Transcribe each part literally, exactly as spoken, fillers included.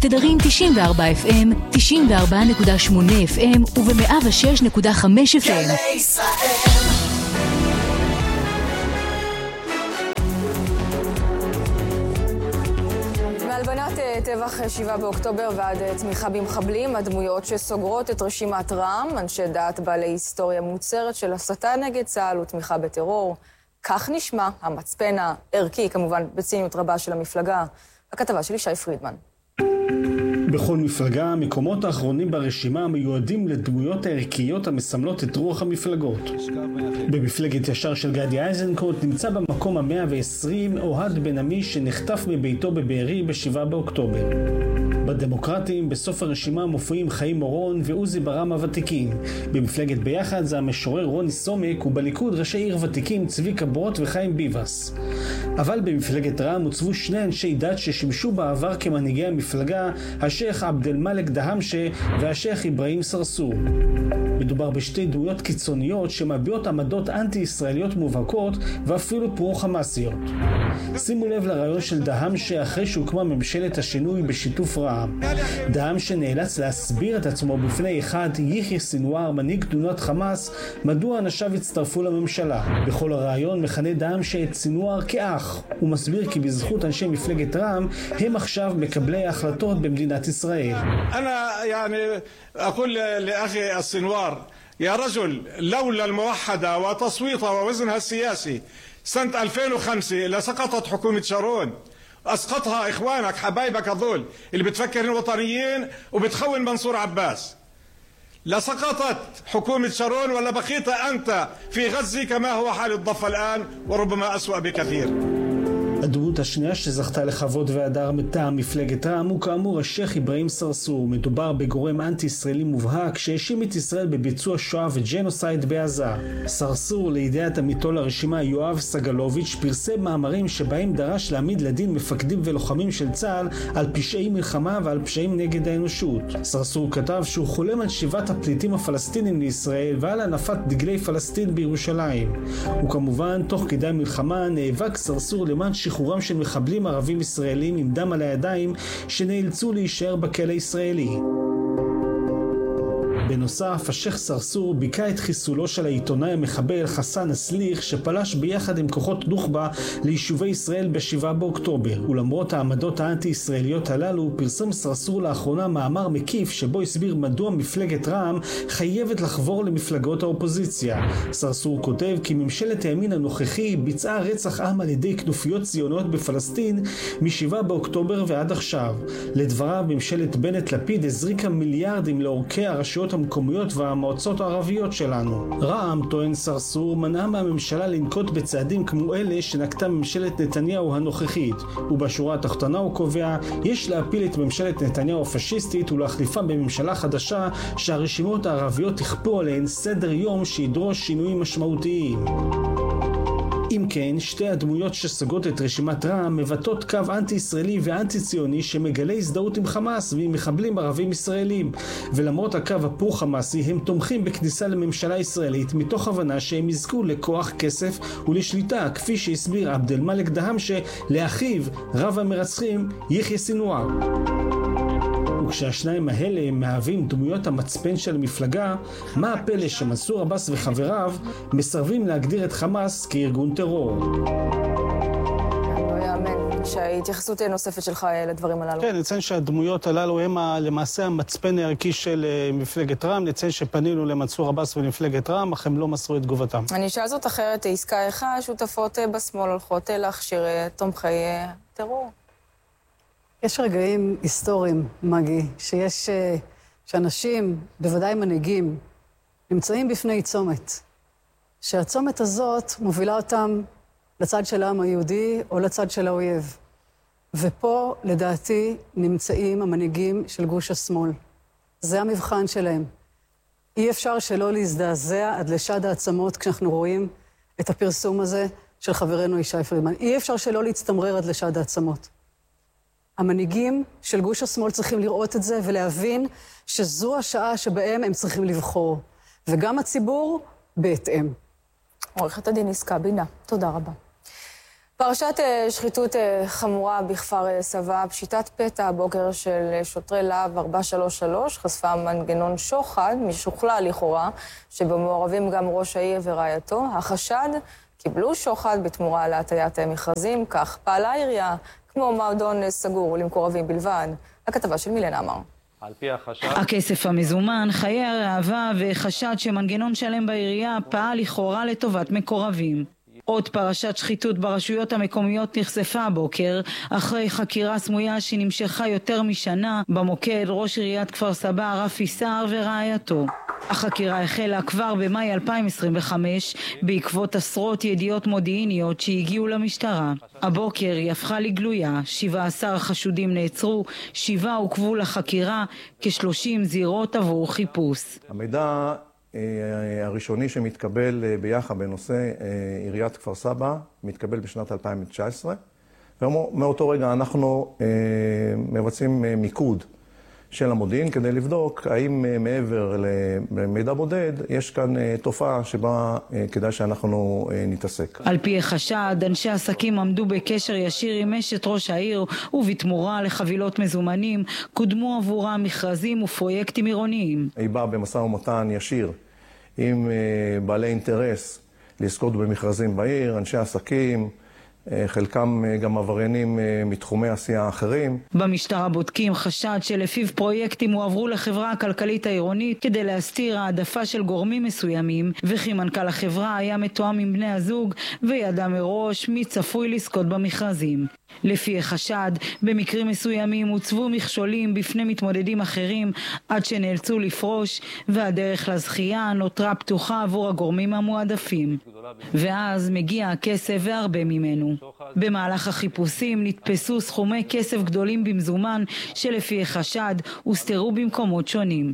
תדרים תשעים וארבע אף אם, תשעים וארבע נקודה שמונה אף אם וב-מאה ושש נקודה חמש אף אם. גלי ישראל. מהלבנת טבח שבעה באוקטובר ועד תמיכה במחבלים, הדמויות שסוגרות את רשימת רע"מ, אנשי דת בעלי היסטוריה מוצרת של הסתה נגד צה"ל ותמיכה בטרור. כך נשמע המצפן הערכי, כמובן בציניות רבה של המפלגה. הכתבה של ישי פרידמן. בכל מפלגה, המקומות האחרונים ברשימה מיועדים לדמויות הערכיות המסמלות את רוח המפלגות. במפלגת ישר של גדי איזנקוט נמצא במקום ה-מאה ועשרים אוהד בן עמי שנחטף מביתו בבארי בשבעה באוקטובר. בדמוקרטים בסוף הרשימה מופיעים חיים אורון ועוזי ברם הוותיקים. במפלגת ביחד זה המשורר רוני סומק ובליכוד ראשי עיר ותיקים צביקה ברוט וחיים ביבס. אבל במפלגת רע"מ הוצבו שני אנשי דת ששימשו בעבר כמנהיגי המפלגה, השייח עבד אל-מלק דהמשה והשייח אברהים סרסור. מדובר בשתי דמויות קיצוניות שמביעות עמדות אנטי-ישראליות מובהקות ואפילו פרו-חמאסיות. שימו לב לרעיון של דהמשה אחרי שהוקמה ממשלת השינוי בשיתוף רע"מ. דהמשה נאלץ להסביר את עצמו בפני אחד, יחיא סינואר, מנהיג תנועת חמאס, מדוע אנשיו הצטרפו לממשלה. בכל הרעיון מכנה דהמשה את סינואר כאח. הוא מסביר כי בזכות אנשי מפלגת רע"מ הם עכשיו מקבלי ההחלטות במדינת ישראל. أنا يعني أقول لأخي السنوار يا رجل لولا الموحدة وتصويتها ووزنها السياسي سنة ألفين وخمسة لسقطت حكومة شارون. أسقطها إخوانك حبايبك هذول اللي بتفكرين وطنيين وبتخون منصور عباس. لسقطت حكومة شارون ولا بقيت أنت في غزة كما هو حال الضفة الآن وربما أسوأ بكثير. הדמות השנייה שזכתה לכבוד והדר מטעם מפלגת רע"מ הוא כאמור השייח אברהים סרסור. מדובר בגורם אנטי-ישראלי מובהק שהאשים את ישראל בביצוע שואה וג'נוסייד בעזה. סרסור, לידיעת עמיתו לרשימה יואב סגלוביץ', פרסם מאמרים שבהם דרש להעמיד לדין מפקדים ולוחמים של צה"ל על פשעי מלחמה ועל פשעים נגד האנושות. סרסור כתב שהוא חולם על שיבת הפליטים הפלסטינים לישראל ועל הנפת דגלי פלסטין בירושלים. וכמובן, תוך כדי המלחמה נאבק סרסור למען שחרורם של מחבלים ערבים ישראלים עם דם על הידיים שנאלצו להישאר בכלא ישראלי. בנוסף, השייח סרסור ביקע את חיסולו של העיתונאי המחבל חסן אסליח שפלש ביחד עם כוחות נוח'בה ליישובי ישראל בשבעה באוקטובר. ולמרות העמדות האנטי-ישראליות הללו, פרסם סרסור לאחרונה מאמר מקיף שבו הסביר מדוע מפלגת רע"מ חייבת לחבור למפלגות האופוזיציה. סרסור כותב כי ממשלת הימין הנוכחי ביצעה רצח עם על ידי כנופיות ציוניות בפלסטין משבעה באוקטובר ועד עכשיו. לדבריו, ממשלת בנט לפיד הזריקה מיליארדים לאורכי הרשויות המקומיות והמועצות הערביות שלנו. רע"מ, טוען סרסור, מנעה מהממשלה לנקוט בצעדים כמו אלה שנקטה ממשלת נתניהו הנוכחית. ובשורה התחתונה הוא קובע, יש להפיל את ממשלת נתניהו הפשיסטית ולהחליפה בממשלה חדשה שהרשימות הערביות יכפו עליהן סדר יום שידרוש שינויים משמעותיים. אם כן, שתי הדמויות שסגות את רשימת רע"מ מבטאות קו אנטי-ישראלי ואנטי-ציוני שמגלה הזדהות עם חמאס ועם מחבלים ערבים ישראלים. ולמרות הקו הפרו-חמאסי, הם תומכים בכניסה לממשלה ישראלית מתוך הבנה שהם יזכו לכוח, כסף ולשליטה, כפי שהסביר עבד אל-מלק דהמשה לאחיו, רב המרצחים, יחיא סינואר. וכשהשניים האלה מהווים דמויות המצפן של המפלגה, מה הפלא שמנסור עבאס וחבריו מסרבים להגדיר את חמאס כארגון טרור? לא יאמן. שההתייחסות נוספת שלך לדברים הללו. כן, נציין שהדמויות הללו הם למעשה המצפן הערכי של מפלגת רע"מ. נציין שפנינו למנסור עבאס ולמפלגת רע"מ, אך הם לא מסרו את תגובתם. אני אשאל זאת אחרת, עסקה איך השותפות בשמאל הולכות להכשיר תומכי טרור? יש רגעים היסטוריים, מגי, שיש, שאנשים, בוודאי מנהיגים, נמצאים בפני צומת. שהצומת הזאת מובילה אותם לצד של העם היהודי או לצד של האויב. ופה, לדעתי, נמצאים המנהיגים של גוש השמאל. זה המבחן שלהם. אי אפשר שלא להזדעזע עד לשד העצמות כשאנחנו רואים את הפרסום הזה של חברנו ישי פרידמן. אי אפשר שלא להצטמרר עד לשד העצמות. המנהיגים של גוש השמאל צריכים לראות את זה ולהבין שזו השעה שבהם הם צריכים לבחור. וגם הציבור בהתאם. עורכת הדין עסקה בינה, תודה רבה. פרשת שחיתות חמורה בכפר סבא, פשיטת פתע הבוקר של שוטרי להב ארבע שלוש שלוש, חשפה מנגנון שוחד, משוכלל לכאורה, שבמעורבים גם ראש העיר ורעייתו. החשד קיבלו שוחד בתמורה להטיית מכרזים, כך פעלה העירייה כמו מועדון סגור למקורבים בלבד. הכתבה של מילנה אמר. על פי החשד... הכסף המזומן, חיי הראווה וחשד שמנגנון שלם בעירייה פעל לכאורה לטובת מקורבים. עוד פרשת שחיתות ברשויות המקומיות נחשפה הבוקר, אחרי חקירה סמויה שנמשכה יותר משנה, במוקד ראש עיריית כפר סבא רפי סער ורעייתו. החקירה החלה כבר במאי אלפיים עשרים וחמש, בעקבות עשרות ידיעות מודיעיניות שהגיעו למשטרה. הבוקר היא הפכה לגלויה, שבעה עשר חשודים נעצרו, שבעה עוכבו לחקירה, כשלושים זירות עבור חיפוש. המידע הראשוני שמתקבל ביחד בנושא עיריית כפר סבא, מתקבל בשנת אלפיים תשע עשרה, ומאותו רגע אנחנו מבצעים מיקוד של המודיעין כדי לבדוק האם מעבר למידע בודד יש כאן תופעה שבה כדאי שאנחנו נתעסק. על פי החשד, אנשי עסקים עמדו בקשר ישיר עם אשת ראש העיר, ובתמורה לחבילות מזומנים קודמו עבורה מכרזים ופרויקטים עירוניים. היא באה במשא ומתן ישיר עם בעלי אינטרס לזכות במכרזים בעיר, אנשי עסקים, חלקם גם עבריינים מתחומי עשייה אחרים. במשטרה בודקים חשד שלפיו פרויקטים הועברו לחברה הכלכלית העירונית כדי להסתיר העדפה של גורמים מסוימים, וכי מנכ"ל החברה היה מתואם עם בני הזוג וידע מראש מי צפוי לזכות במכרזים. לפי החשד, במקרים מסוימים הוצבו מכשולים בפני מתמודדים אחרים עד שנאלצו לפרוש, והדרך לזכייה נותרה פתוחה עבור הגורמים המועדפים. ואז מגיע הכסף והרבה ממנו. במהלך החיפושים נתפסו סכומי כסף גדולים במזומן שלפי החשד הוסתרו במקומות שונים.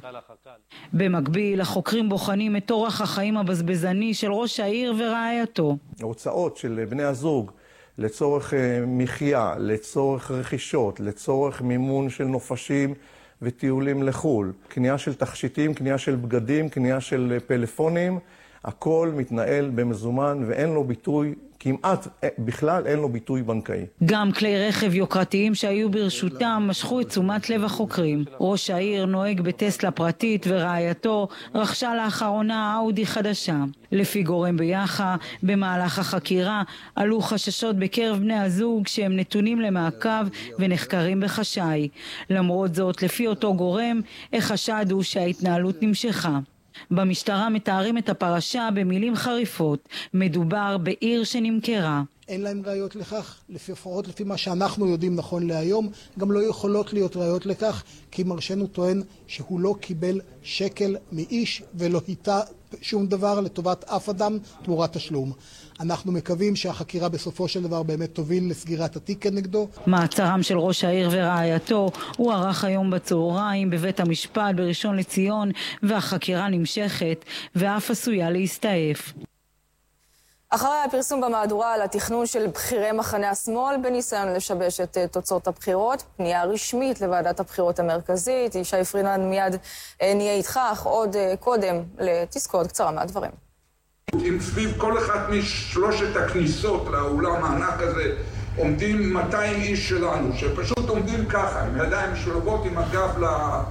במקביל, החוקרים בוחנים את אורח החיים הבזבזני של ראש העיר ורעייתו. ההוצאות של בני הזוג לצורך מחיה, לצורך רכישות, לצורך מימון של נופשים וטיולים לחול, קנייה של תכשיטים, קנייה של בגדים, קנייה של פלאפונים, הכל מתנהל במזומן ואין לו ביטוי, כמעט בכלל אין לו ביטוי בנקאי. גם כלי רכב יוקרתיים שהיו ברשותם משכו את תשומת לב החוקרים. ראש העיר נוהג בטסלה פרטית ורעייתו רכשה לאחרונה אאודי חדשה. לפי גורם ביחד, במהלך החקירה עלו חששות בקרב בני הזוג שהם נתונים למעקב ונחקרים בחשאי. למרות זאת, לפי אותו גורם, החשד הוא שההתנהלות נמשכה. במשטרה מתארים את הפרשה במילים חריפות. מדובר בעיר שנמכרה. אין להם ראיות לכך, לפחות לפי מה שאנחנו יודעים נכון להיום, גם לא יכולות להיות ראיות לכך, כי מרשנו טוען שהוא לא קיבל שקל מאיש ולא היטה שום דבר לטובת אף אדם תמורת תשלום. אנחנו מקווים שהחקירה בסופו של דבר באמת תוביל לסגירת התיק כנגדו. מעצרם של ראש העיר ורעייתו הוא ערך היום בצהריים בבית המשפט בראשון לציון, והחקירה נמשכת ואף עשויה להסתעף. אחרי הפרסום במהדורה על התכנון של בכירי מחנה השמאל בניסיון לשבש את תוצאות הבחירות, פנייה רשמית לוועדת הבחירות המרכזית. ישי פרידמן, מיד נהיה איתך, אך עוד קודם לתזכורת קצרה מהדברים. אם סביב כל אחת משלושת הכניסות לאולם הענק הזה עומדים מאתיים איש שלנו, שפשוט עומדים ככה, עם ידיים משולבות, עם הגב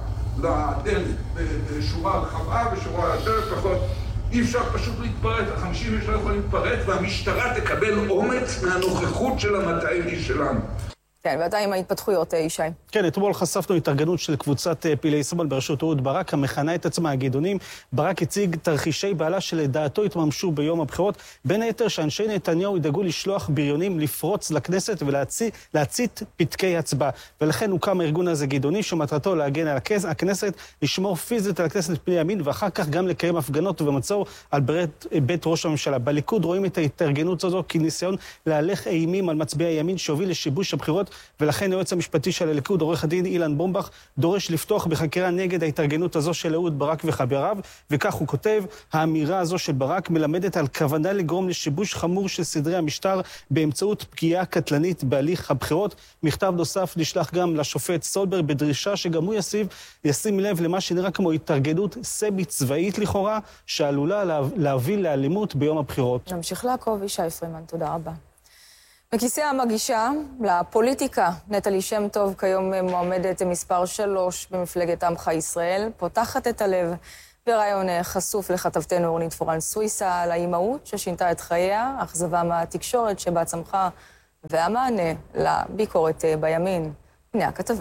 לדלת, בשורה רחבה, בשורה יותר פחות, אי אפשר פשוט להתפרט, ה-חמישים איש לא יכולים להתפרט, והמשטרה תקבל אומץ מהנוכחות של ה-מאתיים איש שלנו. כן, ואתה עם ההתפתחויות, ישי. כן, אתמול חשפנו התארגנות של קבוצת פעילי שמאל בראשות אהוד ברק, המכנה את עצמה הגדעונים. ברק הציג תרחישי בעלה שלדעתו התממשו ביום הבחירות, בין היתר שאנשי נתניהו ידאגו לשלוח בריונים לפרוץ לכנסת ולהצית פתקי הצבעה. ולכן הוקם הארגון הזה גדעונים, שמטרתו להגן על הכנסת, לשמור פיזית על הכנסת פני ימין, ואחר כך גם לקיים הפגנות ומצור על בית, בית ראש הממשלה. בליכוד רואים את ההתארגנות הזו כניסיון להלך אימים על מצביעי הימין שהוביל לשיבוש הבחירות, ולכן היועץ המשפטי של הליכוד, עורך הדין אילן בומבך, דורש לפתוח בחקירה נגד ההתארגנות הזו של אהוד ברק וחבריו, וכך הוא כותב: האמירה הזו של ברק מלמדת על כוונה לגרום לשיבוש חמור של סדרי המשטר באמצעות פגיעה קטלנית בהליך הבחירות. מכתב נוסף נשלח גם לשופט סולברג בדרישה שגם הוא יסיב, ישים לב למה שנראה כמו התארגנות סמי צבאית לכאורה, שעלולה להביא לאלימות ביום הבחירות. נמשיך לעקוב. ישי פרידמן, תודה רבה. בכיסא המגישה לפוליטיקה, נטלי שם טוב כיום מועמדת מספר שלוש במפלגת עמך ישראל, פותחת את הלב ברעיון חשוף לכתבתנו אורנית פורן סוויסה על האימהות ששינתה את חייה, אכזבה מהתקשורת שבה צמחה והמענה לביקורת בימין. הנה הכתבה.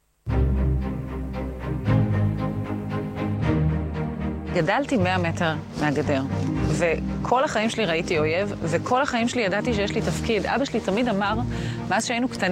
גדלתי מאה מטר מהגדר, וכל החיים שלי ראיתי אויב, וכל החיים שלי ידעתי שיש לי תפקיד. אבא שלי תמיד אמר, מאז שהיינו קטנים,